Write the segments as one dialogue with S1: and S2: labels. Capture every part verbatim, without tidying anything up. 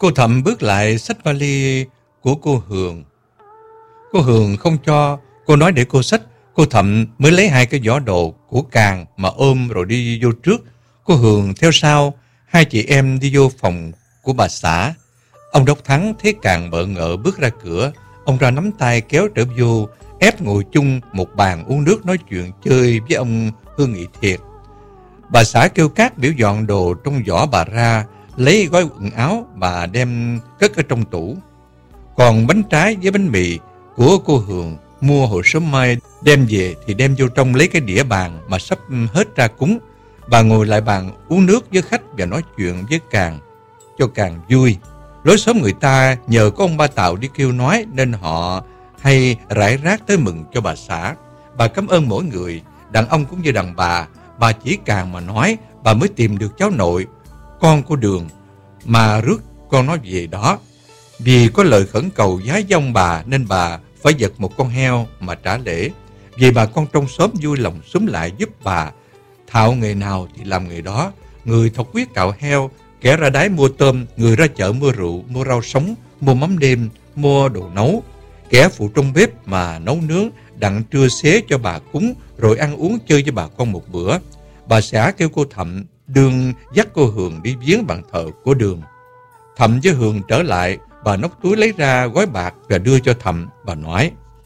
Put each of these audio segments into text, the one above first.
S1: Cô Thậm bước lại xách vali của cô Hường. Cô Hường không cho, cô nói để cô xách. Cô Thậm mới lấy hai cái giỏ đồ của Càng mà ôm rồi đi vô trước. Cô Hường theo sau. Hai chị em đi vô phòng của bà xã. Ông Đốc Thắng thấy Càng bợ ngợ bước ra cửa. Ông ra nắm tay kéo trở vô, ép ngồi chung một bàn uống nước nói chuyện chơi với ông Hương Nghị Thiệt. Bà xã kêu Cát biểu dọn đồ trong giỏ bà ra, lấy gói quần áo bà đem cất ở trong tủ. Còn bánh trái với bánh mì của cô Hường mua hồi sớm mai đem về thì đem vô trong lấy cái đĩa bàn mà sắp hết ra cúng. Bà ngồi lại bàn uống nước với khách và nói chuyện với Càng cho Càng vui. Lối xóm người ta nhờ có ông Ba Tàu đi kêu nói nên họ hay rải rác tới mừng cho bà xã. Bà cảm ơn mỗi người, đàn ông cũng như đàn bà. Bà chỉ Càng mà nói bà mới tìm được cháu nội, con của Đường mà rước con nó về đó. Vì có lời khẩn cầu vái với ông bà nên bà phải giật một con heo mà trả lễ. Vì bà con trong xóm vui lòng xúm lại giúp bà. Thạo nghề nào thì làm nghề đó. Người thọc quyết cạo heo, kẻ ra đáy mua tôm, người ra chợ mua rượu, mua rau sống, mua mắm đêm, mua đồ nấu. Kẻ phụ trong bếp mà nấu nướng, đặng trưa xế cho bà cúng, rồi ăn uống chơi với bà con một bữa. Bà xã kêu cô Thậm Đường dắt cô Hường đi viếng bàn thờ của Đường. Thậm với Hường trở lại, bà nốc túi lấy ra gói bạc và đưa cho Thậm. Bà nói: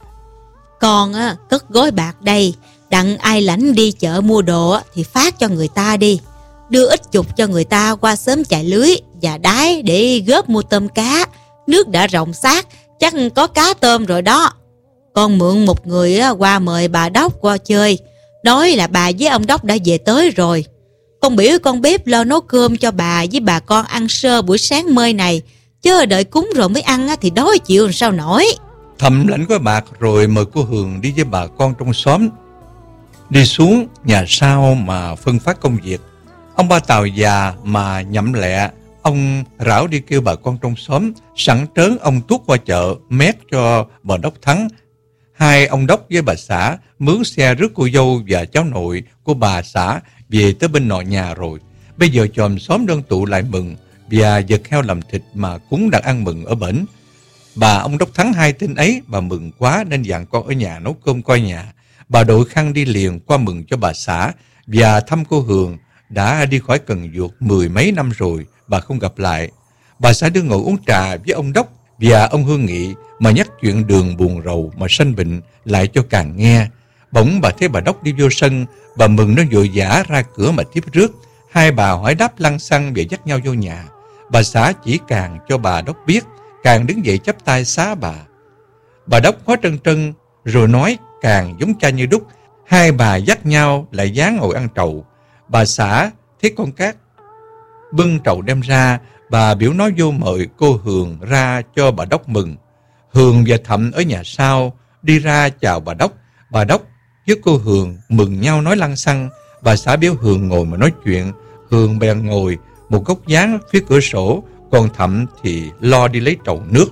S2: Con á, cất gói bạc đây, đặng ai lãnh đi chợ mua đồ á, thì phát cho người ta đi. Đưa ít chục cho người ta qua xóm chạy lưới và đáy để góp mua tôm cá. Nước đã rộng xác, chắc có cá tôm rồi đó. Con mượn một người á, qua mời bà Đốc qua chơi, nói là bà với ông Đốc đã về tới rồi. Con biểu con bếp lo nấu cơm cho bà với bà con ăn sơ buổi sáng mơi này, chứ đợi cúng rồi mới ăn á, thì đói chịu làm sao nổi.
S1: Thậm lãnh gói bạc rồi mời cô Hường đi với bà con trong xóm. Đi xuống nhà sau mà phân phát công việc. Ông Ba Tàu già mà nhậm lẹ, ông rảo đi kêu bà con trong xóm. Sẵn trớn ông tuốt qua chợ mét cho bà Đốc Thắng. Hai ông Đốc với bà xã mướn xe rước cô dâu và cháu nội của bà xã về tới bên nội nhà rồi. Bây giờ chòm xóm đơn tụ lại mừng và giật heo làm thịt mà cúng đặt ăn mừng ở bển. Bà ông Đốc Thắng hai tin ấy, bà mừng quá nên dặn con ở nhà nấu cơm coi nhà. Bà đội khăn đi liền qua mừng cho bà xã và thăm cô Hường. Đã đi khỏi Cần Duộc mười mấy năm rồi, bà không gặp lại. Bà xã đưa ngồi uống trà với ông Đốc và ông Hương Nghị mà nhắc chuyện Đường buồn rầu mà sanh bệnh lại cho Càng nghe. Bỗng bà thấy bà Đốc đi vô sân, bà mừng nó vội vã ra cửa mà tiếp rước. Hai bà hỏi đáp lăng xăng và dắt nhau vô nhà. Bà xã chỉ Càng cho bà Đốc biết. Càng đứng dậy chắp tay xá bà. Bà Đốc hóa trân trân rồi nói Càng giống cha như đúc. Hai bà dắt nhau lại dáng ngồi ăn trầu. Bà xã thấy con Cát bưng trầu đem ra, bà biểu nói vô mời cô Hường ra cho bà Đốc mừng. Hường và Thậm ở nhà sau đi ra chào bà Đốc. Bà Đốc với cô Hường mừng nhau nói lăng xăng. Bà xã biểu Hường ngồi mà nói chuyện. Hường bèn ngồi một góc dáng phía cửa sổ, còn Thậm thì lo đi lấy trầu nước.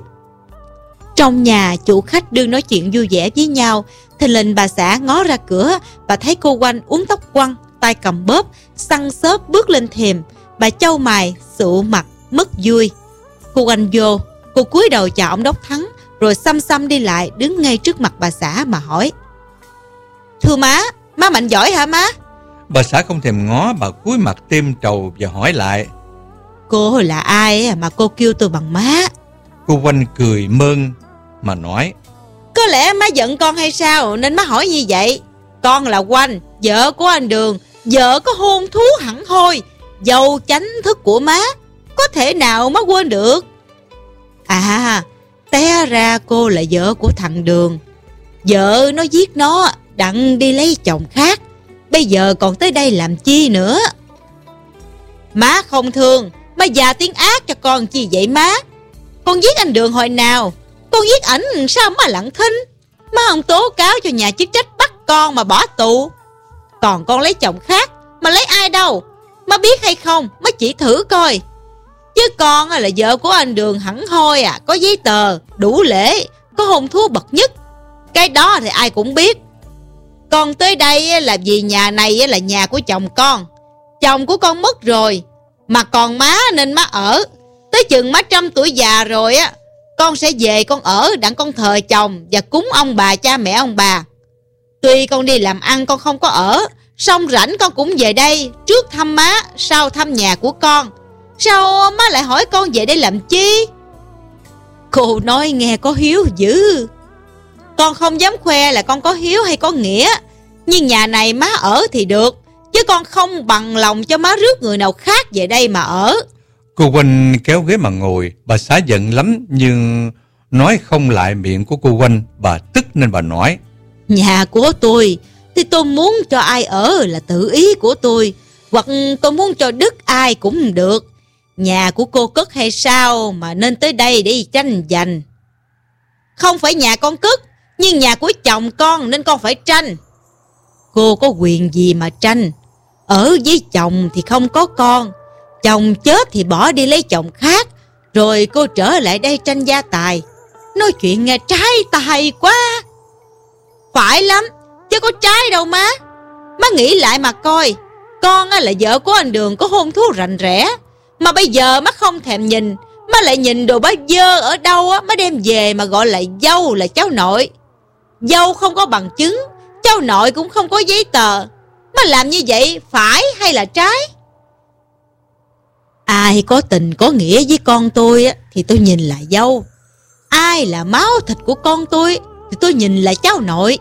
S2: Trong nhà chủ khách đương nói chuyện vui vẻ với nhau, thình lình bà xã ngó ra cửa. Bà thấy cô Oanh uốn tóc quăn, tay cầm bóp, xăng xớp bước lên thềm. Bà chau mày, sụ mặt, mất vui. Cô Oanh vô, cô cúi đầu chào ông Đốc Thắng, rồi xăm xăm đi lại đứng ngay trước mặt bà xã mà hỏi: Thưa má, má mạnh giỏi hả má?
S1: Bà xã không thèm ngó, bà cúi mặt tim trầu và hỏi lại:
S2: Cô là ai mà cô kêu tôi bằng má?
S1: Cô Oanh cười mơn mà nói:
S2: Có lẽ má giận con hay sao nên má hỏi như vậy. Con là Oanh, vợ của anh Đường, vợ có hôn thú hẳn hoi, dâu chánh thức của má, có thể nào má quên được? À, té ra cô là vợ của thằng Đường. Vợ nó giết nó đặng đi lấy chồng khác, bây giờ còn tới đây làm chi nữa? Má không thương, má già tiếng ác cho con chi vậy má? Con giết anh Đường hồi nào? Con giết ảnh sao má lặng thinh? Má không tố cáo cho nhà chức trách bắt con mà bỏ tù. Còn con lấy chồng khác mà lấy ai đâu? Má biết hay không? Má chỉ thử coi. Chứ con là vợ của anh Đường hẳn hoi à, có giấy tờ, đủ lễ, có hôn thú bậc nhất. Cái đó thì ai cũng biết. Con tới đây là vì nhà này là nhà của chồng con. Chồng của con mất rồi, mà còn má nên má ở. Tới Tới chừng má trăm tuổi già rồi á, con sẽ về con ở đặng con thờ chồng và cúng ông bà cha mẹ ông bà. Tuy con đi làm ăn con không có ở, xong rảnh con cũng về đây, trước thăm má, sau thăm nhà của con. Sao má lại hỏi con về đây làm chi? Cô nói nghe có hiếu dữ. Con không dám khoe là con có hiếu hay có nghĩa, nhưng nhà này má ở thì được, chứ con không bằng lòng cho má rước người nào khác về đây mà ở.
S1: Cô Oanh kéo ghế mà ngồi. Bà xã giận lắm nhưng nói không lại miệng của cô Oanh. Bà tức nên bà nói:
S2: Nhà của tôi thì tôi muốn cho ai ở là tự ý của tôi, hoặc tôi muốn cho đứt ai cũng được. Nhà của cô cất hay sao mà nên tới đây để tranh giành? Không phải nhà con cất, nhưng nhà của chồng con nên con phải tranh. Cô có quyền gì mà tranh? Ở với chồng thì không có con, chồng chết thì bỏ đi lấy chồng khác, rồi cô trở lại đây tranh gia tài. Nói chuyện nghe trái tài quá. Phải lắm, chứ có trái đâu má. Má nghĩ lại mà coi, con là vợ của anh Đường có hôn thú rành rẽ, mà bây giờ má không thèm nhìn, má lại nhìn đồ bá dơ ở đâu á, má đem về mà gọi là dâu là cháu nội. Dâu không có bằng chứng, cháu nội cũng không có giấy tờ. Má làm như vậy phải hay là trái? Ai có tình có nghĩa với con tôi á, thì tôi nhìn là dâu. Ai là máu thịt của con tôi thì tôi nhìn là cháu nội.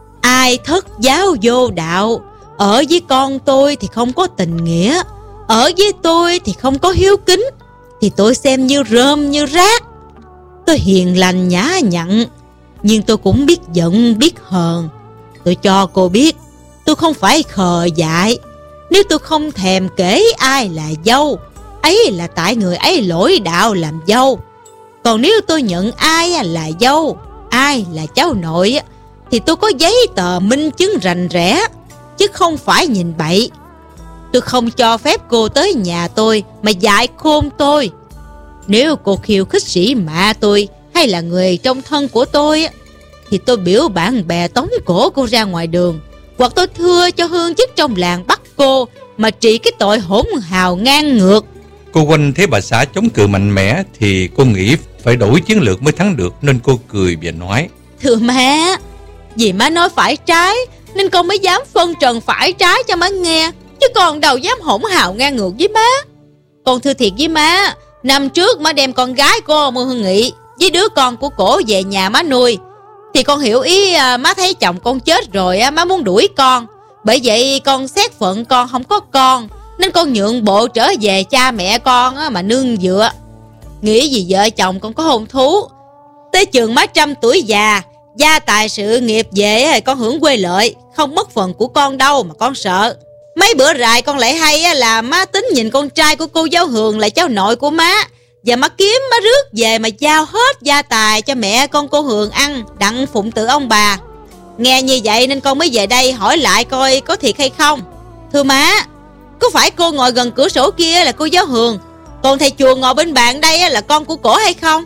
S2: Ai thất giáo vô đạo, ở với con tôi thì không có tình nghĩa, ở với tôi thì không có hiếu kính, thì tôi xem như rơm như rác. Tôi hiền lành nhã nhặn, nhưng tôi cũng biết giận biết hờn. Tôi cho cô biết, tôi không phải khờ dại. Nếu tôi không thèm kể ai là dâu, ấy là tại người ấy lỗi đạo làm dâu. Còn nếu tôi nhận ai là dâu, ai là cháu nội, thì tôi có giấy tờ minh chứng rành rẽ, chứ không phải nhìn bậy. Tôi không cho phép cô tới nhà tôi mà dạy khôn tôi. Nếu cô khiêu khích sĩ mạ tôi hay là người trong thân của tôi, thì tôi biểu bạn bè tống cổ cô ra ngoài đường, hoặc tôi thưa cho hương chức trong làng bắt cô mà trị cái tội hỗn hào ngang ngược.
S1: Cô Oanh thấy bà xã chống cự mạnh mẽ thì cô nghĩ phải đổi chiến lược mới thắng được, nên cô cười và nói:
S2: Thưa má, vì má nói phải trái nên con mới dám phân trần phải trái cho má nghe, chứ còn đâu dám hỗn hào ngang ngược với má. Con thưa thiệt với má, năm trước má đem con gái của Mơ Hương Nghị với đứa con của cổ về nhà má nuôi, thì con hiểu ý má thấy chồng con chết rồi má muốn đuổi con. Bởi vậy con xét phận con không có con, nên con nhượng bộ trở về cha mẹ con mà nương dựa. Nghĩ vì vợ chồng con có hôn thú, tới chừng má trăm tuổi già, gia tài sự nghiệp về con hưởng quê lợi, không mất phần của con đâu mà con sợ. Mấy bữa rày con lại hay là má tính nhìn con trai của cô giáo Hường là cháu nội của má, và má kiếm má rước về mà giao hết gia tài cho mẹ con cô Hường ăn, đặng phụng tự ông bà. Nghe như vậy nên con mới về đây hỏi lại coi có thiệt hay không. Thưa má, có phải cô ngồi gần cửa sổ kia là cô giáo Hường, còn thầy chùa ngồi bên bàn đây là con của cổ hay không?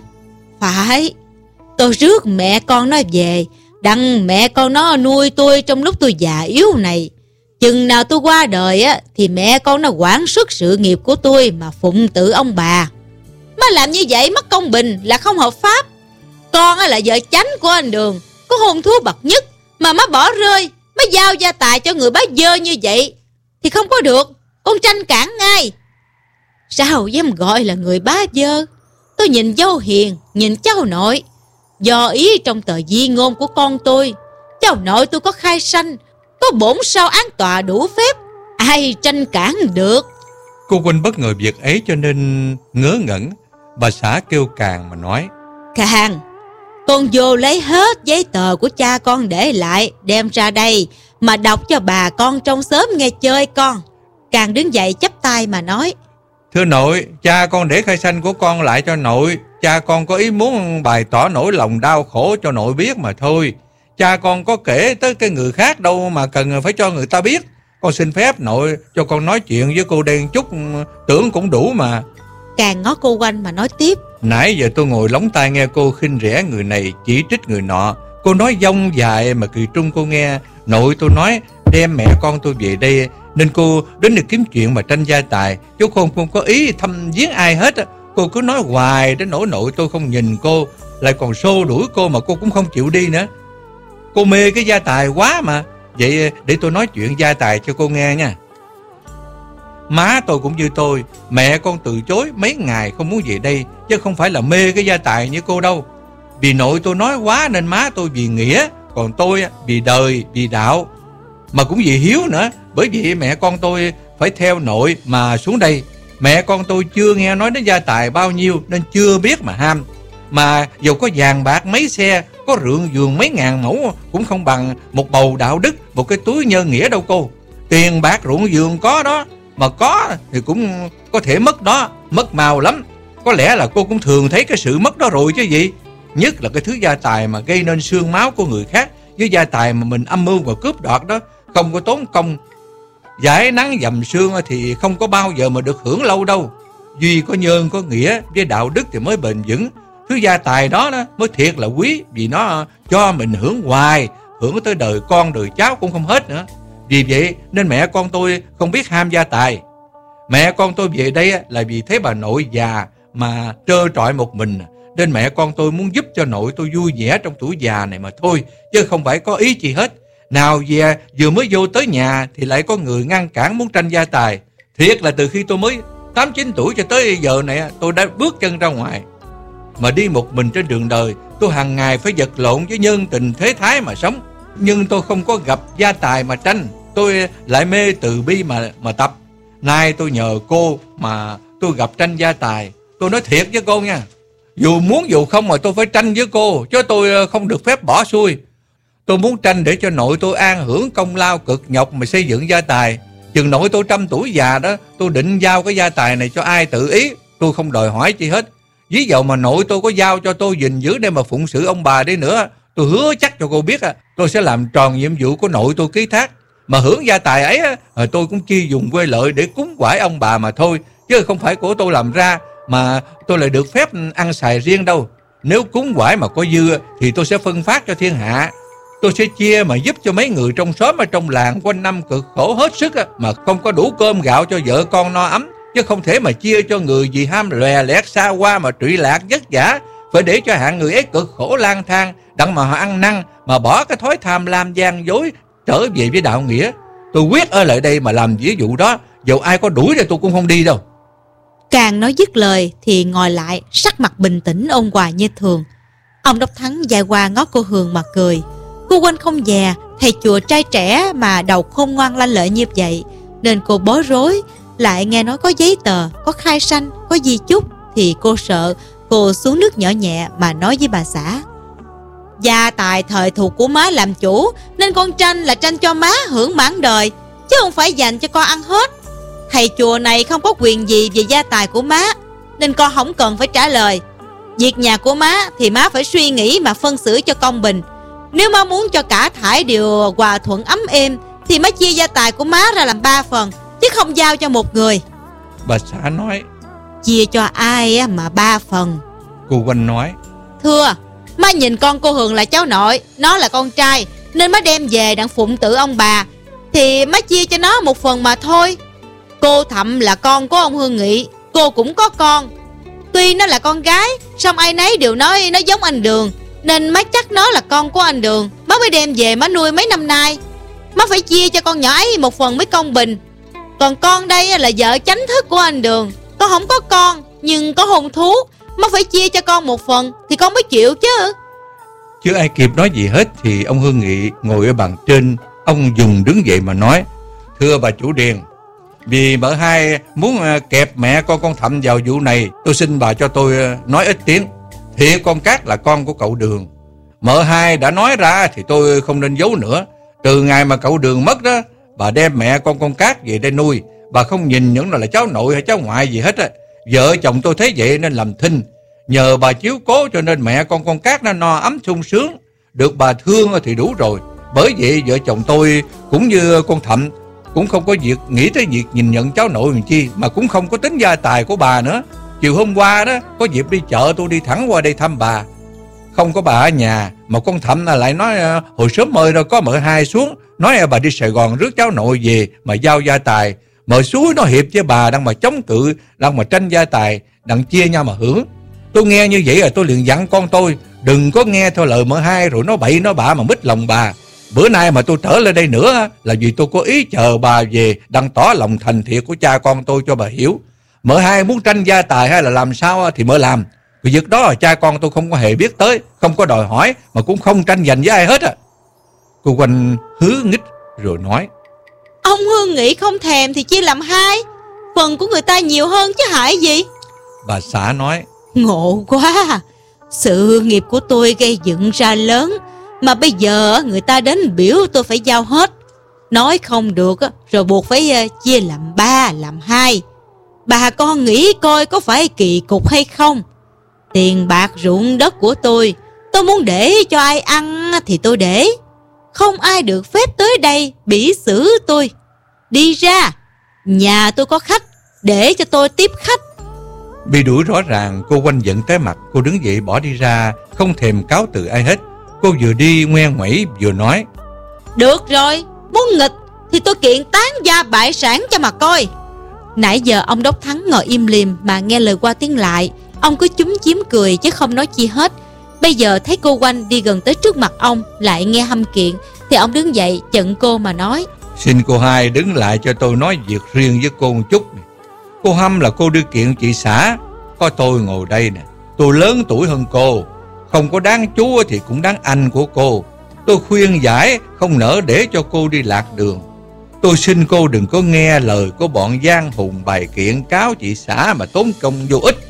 S2: Phải. Tôi rước mẹ con nó về, đặng mẹ con nó nuôi tôi trong lúc tôi già yếu này. Chừng nào tôi qua đời á, thì mẹ con nó quản sức sự nghiệp của tôi mà phụng tự ông bà. Má làm như vậy mất công bình là không hợp pháp. Con là vợ chánh của anh Đường, có hôn thú bậc nhất, mà má bỏ rơi, má giao gia tài cho người bá dơ như vậy thì không có được. Con tranh cản ngay. Sao dám gọi là người bá dơ? Tôi nhìn dâu hiền, nhìn cháu nội. Do ý trong tờ di ngôn của con tôi, cháu nội tôi có khai sanh, có bổn sao án tòa đủ phép, ai tranh cản được.
S1: Cô Oanh bất ngờ việc ấy cho nên ngớ ngẩn. Bà xã kêu Càng mà nói:
S2: Càng, con vô lấy hết giấy tờ của cha con để lại, đem ra đây mà đọc cho bà con trong xóm nghe chơi con. Càng đứng dậy chắp tay mà nói:
S1: Thưa nội, cha con để khai sanh của con lại cho nội. Cha con có ý muốn bày tỏ nỗi lòng đau khổ cho nội biết mà thôi. Cha con có kể tới cái người khác đâu mà cần phải cho người ta biết. Con xin phép nội cho con nói chuyện với cô đen chút, tưởng cũng đủ mà.
S2: Càng ngó cô Oanh mà nói tiếp:
S1: Nãy giờ tôi ngồi lóng tai nghe cô khinh rẻ người này, chỉ trích người nọ. Cô nói dông dài mà kỳ trung cô nghe. Nội tôi nói đem mẹ con tôi về đây, nên cô đến được kiếm chuyện mà tranh gia tài, chứ không không có ý thăm viếng ai hết. Cô cứ nói hoài đến nỗi nội tôi không nhìn cô, lại còn xô đuổi cô mà cô cũng không chịu đi nữa. Cô mê cái gia tài quá mà. Vậy để tôi nói chuyện gia tài cho cô nghe nha. Má tôi cũng như tôi, mẹ con từ chối mấy ngày không muốn về đây, chứ không phải là mê cái gia tài như cô đâu. Vì nội tôi nói quá nên má tôi vì nghĩa, còn tôi vì đời, vì đạo, mà cũng vì hiếu nữa. Bởi vì mẹ con tôi phải theo nội mà xuống đây. Mẹ con tôi chưa nghe nói đến gia tài bao nhiêu nên chưa biết mà ham. Mà dù có vàng bạc mấy xe, có ruộng vườn mấy ngàn mẫu cũng không bằng một bầu đạo đức, một cái túi nhân nghĩa đâu cô. Tiền bạc ruộng vườn có đó, mà có thì cũng có thể mất đó, mất màu lắm. Có lẽ là cô cũng thường thấy cái sự mất đó rồi chứ gì. Nhất là cái thứ gia tài mà gây nên xương máu của người khác, với gia tài mà mình âm mưu và cướp đoạt đó, không có tốn công giải nắng dầm sương thì không có bao giờ mà được hưởng lâu đâu. Duy có nhân có nghĩa với đạo đức thì mới bền vững. Thứ gia tài đó, đó mới thiệt là quý, vì nó cho mình hưởng hoài, hưởng tới đời con đời cháu cũng không hết nữa. Vì vậy nên mẹ con tôi không biết ham gia tài. Mẹ con tôi về đây là vì thấy bà nội già mà trơ trọi một mình, nên mẹ con tôi muốn giúp cho nội tôi vui vẻ trong tuổi già này mà thôi, chứ không phải có ý gì hết. Nào về vừa mới vô tới nhà thì lại có người ngăn cản muốn tranh gia tài. Thiệt là từ khi tôi mới tám chín tuổi cho tới giờ này, tôi đã bước chân ra ngoài mà đi một mình trên đường đời. Tôi hàng ngày phải vật lộn với nhân tình thế thái mà sống. Nhưng tôi không có gặp gia tài mà tranh. Tôi lại mê từ bi mà mà tập. Nay tôi nhờ cô mà tôi gặp tranh gia tài. Tôi nói thiệt với cô nha, dù muốn dù không mà tôi phải tranh với cô, chứ tôi không được phép bỏ xuôi. Tôi muốn tranh để cho nội tôi an hưởng công lao cực nhọc mà xây dựng gia tài. Chừng nội tôi trăm tuổi già đó, tôi định giao cái gia tài này cho ai tự ý. Tôi không đòi hỏi chi hết. Ví dụ mà nội tôi có giao cho tôi gìn giữ để mà phụng sự ông bà đi nữa, tôi hứa chắc cho cô biết tôi sẽ làm tròn nhiệm vụ của nội tôi ký thác. Mà hưởng gia tài ấy tôi cũng chi dùng quê lợi để cúng quải ông bà mà thôi, chứ không phải của tôi làm ra mà tôi lại được phép ăn xài riêng đâu. Nếu cúng quải mà có dư thì tôi sẽ phân phát cho thiên hạ. Tôi sẽ chia mà giúp cho mấy người trong xóm ở trong làng quanh năm cực khổ hết sức mà không có đủ cơm gạo cho vợ con no ấm, chứ không thể mà chia cho người vì ham lòe lẹt xa qua mà trụy lạc vất vả. Phải để cho hạng người ấy cực khổ lang thang, đặng mà họ ăn năn, mà bỏ cái thói tham lam gian dối, trở về với đạo nghĩa. Tôi quyết ở lại đây mà làm ví dụ đó, dù ai có đuổi thì tôi cũng không đi đâu.
S2: Càng nói dứt lời thì ngồi lại, sắc mặt bình tĩnh ôn hòa như thường. Ông Đốc Thắng dài qua ngó cô Hường mà cười. Cô quanh không già, thầy chùa trai trẻ mà đầu khôn ngoan lanh lợi như vậy, nên cô bối rối. Lại nghe nói có giấy tờ, có khai sanh, có di chúc thì cô sợ. Cô xuống nước nhỏ nhẹ mà nói với bà xã: gia tài thời thuộc của má làm chủ, nên con tranh là tranh cho má hưởng mãn đời, chứ không phải dành cho con ăn hết. Thầy chùa này không có quyền gì về gia tài của má, nên con không cần phải trả lời. Việc nhà của má thì má phải suy nghĩ mà phân xử cho công bình. Nếu má muốn cho cả thảy đều hòa thuận ấm êm thì má chia gia tài của má ra làm ba phần, chứ không giao cho một người.
S1: Bà xã nói:
S2: chia cho ai mà ba phần?
S1: Cô Quanh nói:
S2: thưa, má nhìn con cô Hường là cháu nội, nó là con trai, nên má đem về đặng phụng tự ông bà, thì má chia cho nó một phần mà thôi. Cô Thậm là con của ông Hương Nghị, cô cũng có con. Tuy nó là con gái, song ai nấy đều nói nó giống anh Đường, nên má chắc nó là con của anh Đường, má mới đem về má nuôi mấy năm nay. Má phải chia cho con nhỏ ấy một phần mới công bình. Còn con đây là vợ chánh thức của anh Đường. Con không có con nhưng có hôn thú, má phải chia cho con một phần thì con mới chịu chứ.
S1: Chưa ai kịp nói gì hết thì ông Hương Nghị ngồi ở bàn trên. Ông dùng đứng dậy mà nói: thưa bà chủ điền, vì mợ hai muốn kẹp mẹ con con Thậm vào vụ này, tôi xin bà cho tôi nói ít tiếng. Thiệt con Cát là con của cậu Đường. Mợ hai đã nói ra thì tôi không nên giấu nữa. Từ ngày mà cậu Đường mất đó, bà đem mẹ con con Cát về đây nuôi. Bà không nhìn những là cháu nội hay cháu ngoại gì hết á. Vợ chồng tôi thấy vậy nên làm thinh. Nhờ bà chiếu cố cho nên mẹ con con Cát nó no ấm sung sướng. Được bà thương thì đủ rồi. Bởi vậy vợ chồng tôi cũng như con Thậm cũng không có việc nghĩ tới việc nhìn nhận cháu nội mình chi, mà cũng không có tính gia tài của bà nữa. Chiều hôm qua đó có dịp đi chợ, tôi đi thẳng qua đây thăm bà. Không có bà ở nhà, mà con Thậm lại nói hồi sớm mời rồi có mợ hai xuống, nói bà đi Sài Gòn rước cháu nội về mà giao gia tài. Mợ suối nó hiệp với bà đang mà chống cự, đang mà tranh gia tài, đặng chia nhau mà hưởng. Tôi nghe như vậy rồi tôi liền dặn con tôi đừng có nghe theo lời mợ hai rồi nói bậy nói bạ mà mít lòng bà. Bữa nay mà tôi trở lên đây nữa là vì tôi có ý chờ bà về đặng tỏ lòng thành thiệt của cha con tôi cho bà hiểu. Mợ hai muốn tranh gia tài hay là làm sao thì mợ làm. Vì việc đó là cha con tôi không có hề biết tới, không có đòi hỏi mà cũng không tranh giành với ai hết à. Cô Quanh hứ nghích rồi nói:
S2: Ông Hương nghĩ không thèm thì chia làm hai, phần của người ta nhiều hơn chứ hại gì.
S1: Bà xã nói:
S2: Ngộ quá, sự nghiệp của tôi gây dựng ra lớn, mà bây giờ người ta đến biểu tôi phải giao hết. Nói không được rồi buộc phải chia làm ba, làm hai. Bà con nghĩ coi có phải kỳ cục hay không? Tiền bạc ruộng đất của tôi, tôi muốn để cho ai ăn thì tôi để. Không ai được phép tới đây bỉ xử tôi. Đi ra, nhà tôi có khách, để cho tôi tiếp khách.
S1: Bị đuổi rõ ràng, cô Quanh giận tái mặt. Cô đứng dậy bỏ đi ra, không thèm cáo từ ai hết. Cô vừa đi ngoe ngoẩy vừa nói:
S2: Được rồi, muốn nghịch thì tôi kiện tán gia bại sản cho mà coi. Nãy giờ ông Đốc Thắng ngồi im lìm mà nghe lời qua tiếng lại. Ông cứ chúm chím cười chứ không nói chi hết. Bây giờ thấy cô Quanh đi gần tới trước mặt ông, lại nghe hâm kiện, thì ông đứng dậy chận cô mà nói:
S1: Xin cô hai đứng lại cho tôi nói việc riêng với cô một chút. Cô Hâm là cô đưa kiện chị xã, có tôi ngồi đây nè. Tôi lớn tuổi hơn cô, không có đáng chú thì cũng đáng anh của cô. Tôi khuyên giải không nỡ để cho cô đi lạc đường. Tôi xin cô đừng có nghe lời của bọn giang hùng bày kiện cáo chị xã mà tốn công vô ích,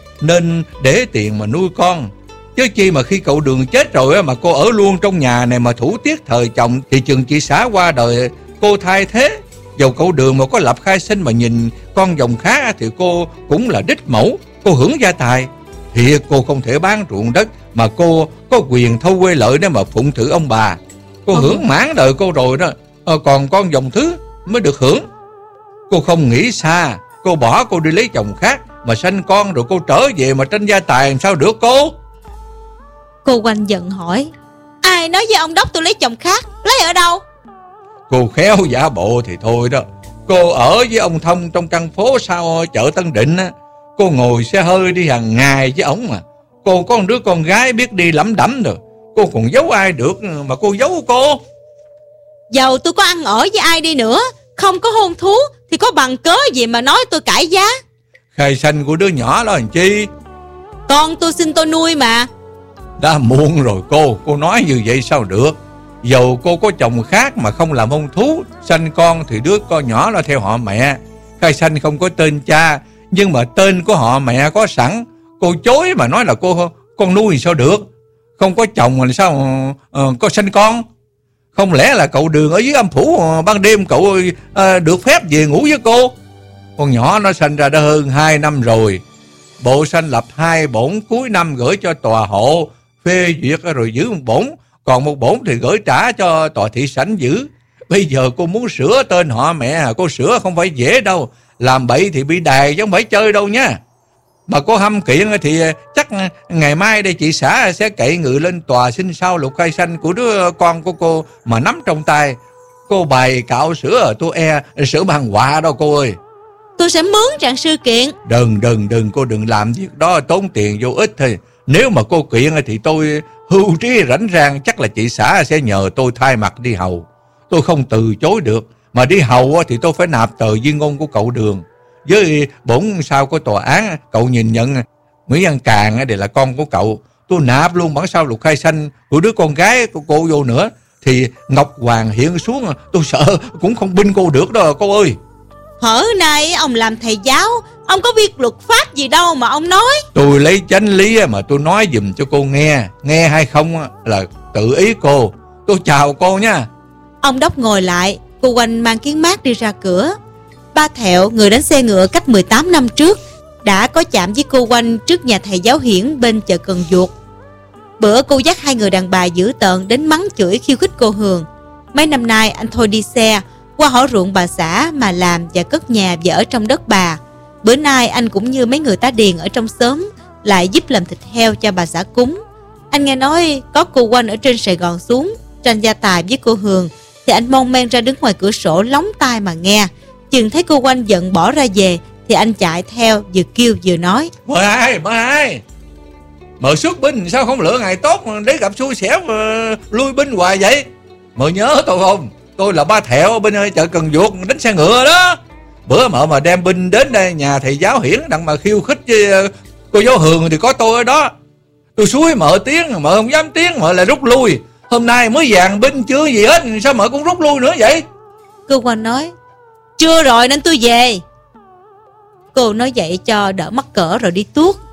S1: nên để tiền mà nuôi con. Chứ chi mà khi cậu Đường chết rồi mà cô ở luôn trong nhà này mà thủ tiết thời chồng, thì chừng chị xã qua đời cô thay thế. Dầu cậu Đường mà có lập khai sinh mà nhìn con dòng khác thì cô cũng là đích mẫu, cô hưởng gia tài. Thì cô không thể bán ruộng đất mà cô có quyền thâu quê lợi để mà phụng thử ông bà. Cô ừ. hưởng mãn đời cô rồi đó, à, còn con dòng thứ mới được hưởng. Cô không nghĩ xa, cô bỏ cô đi lấy chồng khác mà sanh con rồi cô trở về mà tranh gia tài làm sao được cô?
S2: Cô Quanh giận hỏi: Ai nói với ông Đốc tôi lấy chồng khác? Lấy ở đâu?
S1: Cô khéo giả bộ thì thôi đó. Cô ở với ông Thông trong căn phố sau chợ Tân Định á. Cô ngồi xe hơi đi hàng ngày với ổng mà. Cô có một đứa con gái biết đi lẩm đẩm rồi, cô còn giấu ai được mà cô giấu cô?
S2: Dầu tôi có ăn ở với ai đi nữa, không có hôn thú, thì có bằng cớ gì mà nói tôi cãi giá?
S1: Khai sanh của đứa nhỏ đó làm chi?
S2: Con tôi xin tôi nuôi mà.
S1: Đã muộn rồi cô, cô nói như vậy sao được? Dầu cô có chồng khác mà không làm hôn thú, sanh con thì đứa con nhỏ là theo họ mẹ. Khai sanh không có tên cha, nhưng mà tên của họ mẹ có sẵn. Cô chối mà nói là cô con nuôi sao được? Không có chồng là sao uh, có sanh con? Không lẽ là cậu Đường ở dưới âm phủ uh, ban đêm cậu uh, được phép về ngủ với cô? Con nhỏ nó sanh ra đã hơn hai năm rồi. Bộ sanh lập hai bổn cuối năm gửi cho tòa hộ phê duyệt rồi giữ một bổn, còn một bổn thì gửi trả cho tòa thị sảnh giữ. Bây giờ cô muốn sửa tên họ mẹ, cô sửa không phải dễ đâu. Làm bậy thì bị đày chứ không phải chơi đâu nha. Mà cô Hâm kiện thì chắc ngày mai đây chị xã sẽ cậy ngự lên tòa xin sao lục khai sanh của đứa con của cô mà nắm trong tay. Cô bày cạo sữa tôi e sữa bằng họa đâu cô ơi.
S2: Tôi sẽ mướn trạng sư kiện.
S1: Đừng đừng đừng cô đừng làm việc đó, tốn tiền vô ích thôi. Nếu mà cô kiện thì tôi hưu trí rảnh rang, chắc là chị xã sẽ nhờ tôi thay mặt đi hầu. Tôi không từ chối được. Mà đi hầu thì tôi phải nạp tờ di ngôn của cậu Đường. Với bổn sao của tòa án cậu nhìn nhận Nguyễn Văn Càng đều là con của cậu. Tôi nạp luôn bản sao lục khai sanh của đứa con gái của cô vô nữa. Thì Ngọc Hoàng hiện xuống, tôi sợ cũng không binh cô được đó cô ơi.
S2: Hở nay ông làm thầy giáo, ông có biết luật pháp gì đâu mà ông nói.
S1: Tôi lấy chánh lý mà tôi nói giùm cho cô nghe. Nghe hay không là tự ý cô. Tôi chào cô nha.
S2: Ông Đốc ngồi lại. Cô Quanh mang kiến mát đi ra cửa. Ba Thẹo, người đánh xe ngựa cách mười tám năm trước, đã có chạm với cô Quanh trước nhà thầy giáo Hiển bên chợ Cần Duột. Bữa cô dắt hai người đàn bà dữ tợn đến mắng chửi khiêu khích cô Hường. Mấy năm nay anh thôi đi xe, qua hỏi ruộng bà xã mà làm và cất nhà và ở trong đất bà. Bữa nay anh cũng như mấy người tá điền ở trong xóm, lại giúp làm thịt heo cho bà xã cúng. Anh nghe nói có cô Quanh ở trên Sài Gòn xuống tranh gia tài với cô Hường, thì anh mon men ra đứng ngoài cửa sổ lóng tai mà nghe. Chừng thấy cô Quanh giận bỏ ra về thì anh chạy theo vừa kêu vừa nói:
S1: Mời hai, mời hai. Mời xuất binh sao không lựa ngày tốt để gặp xui xẻo mà lui binh hoài vậy? Mời nhớ tôi không? Tôi là ba Thẹo bên chợ Cần Duộc đánh xe ngựa đó. Bữa mợ mà đem binh đến đây nhà thầy giáo Hiển đặng mà khiêu khích với cô giáo Hường thì có tôi ở đó. Tôi xúi mợ tiếng, mợ không dám tiếng, mợ lại rút lui. Hôm nay mới dàn binh chưa gì hết, sao mợ cũng rút lui nữa vậy?
S2: Cô Quanh nói: Chưa rồi nên tôi về. Cô nói vậy cho đỡ mắc cỡ rồi đi tuốt.